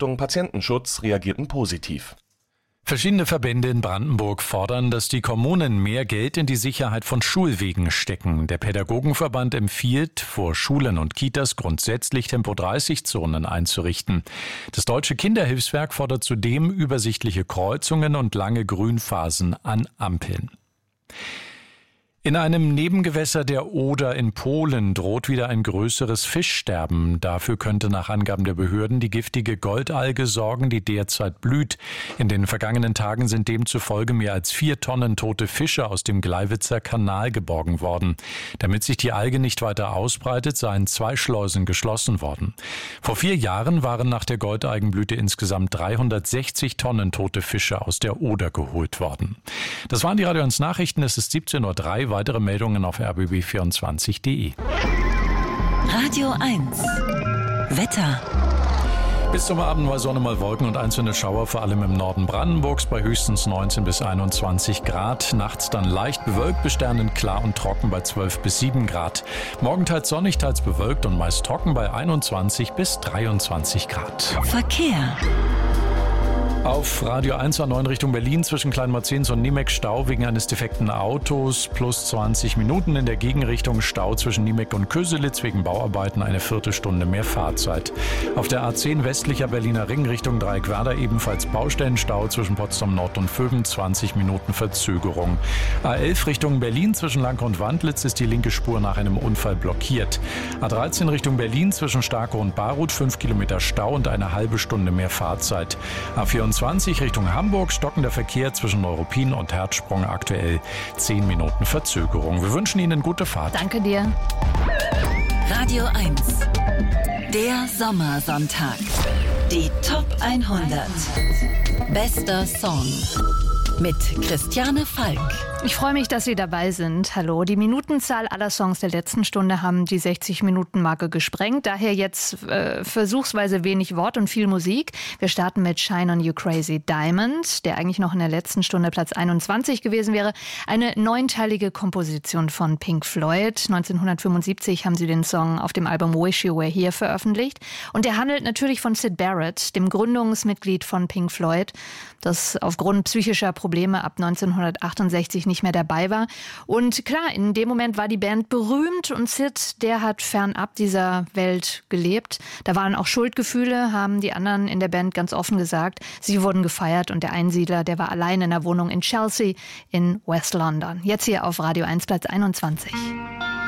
Stiftung Patientenschutz reagierten positiv. Verschiedene Verbände in Brandenburg fordern, dass die Kommunen mehr Geld in die Sicherheit von Schulwegen stecken. Der Pädagogenverband empfiehlt, vor Schulen und Kitas grundsätzlich Tempo-30-Zonen einzurichten. Das Deutsche Kinderhilfswerk fordert zudem übersichtliche Kreuzungen und lange Grünphasen an Ampeln. In einem Nebengewässer der Oder in Polen droht wieder ein größeres Fischsterben. Dafür könnte nach Angaben der Behörden die giftige Goldalge sorgen, die derzeit blüht. In den vergangenen Tagen sind demzufolge mehr als 4 Tonnen tote Fische aus dem Gleiwitzer Kanal geborgen worden. Damit sich die Alge nicht weiter ausbreitet, seien 2 Schleusen geschlossen worden. Vor 4 Jahren waren nach der Goldalgenblüte insgesamt 360 Tonnen tote Fische aus der Oder geholt worden. Das waren die Radio 1 Nachrichten. Es ist 17:03 Uhr. Weitere Meldungen auf rbb24.de. Radio 1 Wetter. Bis zum Abend mal Sonne, mal Wolken und einzelne Schauer, vor allem im Norden Brandenburgs bei höchstens 19 bis 21 Grad. Nachts dann leicht bewölkt, bis sternend klar und trocken bei 12 bis 7 Grad. Morgen teils sonnig, teils bewölkt und meist trocken bei 21 bis 23 Grad. Verkehr. Auf Radio 1 A9 Richtung Berlin zwischen Kleinmarzens und Niemek Stau wegen eines defekten Autos, plus 20 Minuten. In der Gegenrichtung Stau zwischen Niemek und Köselitz wegen Bauarbeiten eine Viertelstunde mehr Fahrzeit. Auf der A10 westlicher Berliner Ring Richtung Dreieckwerder ebenfalls Baustellenstau zwischen Potsdam Nord und Vöwen, 20 Minuten Verzögerung. A11 Richtung Berlin zwischen Lanke und Wandlitz ist die linke Spur nach einem Unfall blockiert. A13 Richtung Berlin zwischen Starke und Baruth 5 Kilometer Stau und eine halbe Stunde mehr Fahrzeit. A24 Richtung Hamburg stockender Verkehr zwischen Neuruppin und Herzsprung, aktuell 10 Minuten Verzögerung. Wir wünschen Ihnen gute Fahrt. Danke dir. Radio 1, der Sommersonntag. Die Top 100. Bester Song. Mit Christiane Falk. Ich freue mich, dass Sie dabei sind. Hallo. Die Minutenzahl aller Songs der letzten Stunde haben die 60-Minuten-Marke gesprengt. Daher jetzt versuchsweise wenig Wort und viel Musik. Wir starten mit Shine on You Crazy Diamond, der eigentlich noch in der letzten Stunde Platz 21 gewesen wäre. Eine 9-teilige Komposition von Pink Floyd. 1975 haben sie den Song auf dem Album Wish You Were Here veröffentlicht. Und der handelt natürlich von Syd Barrett, dem Gründungsmitglied von Pink Floyd, das aufgrund psychischer Probleme ab 1968 nicht mehr dabei war. Und klar, in dem Moment war die Band berühmt und Syd, der hat fernab dieser Welt gelebt. Da waren auch Schuldgefühle, haben die anderen in der Band ganz offen gesagt. Sie wurden gefeiert und der Einsiedler, der war allein in der Wohnung in Chelsea in West London. Jetzt hier auf Radio 1 Platz 21.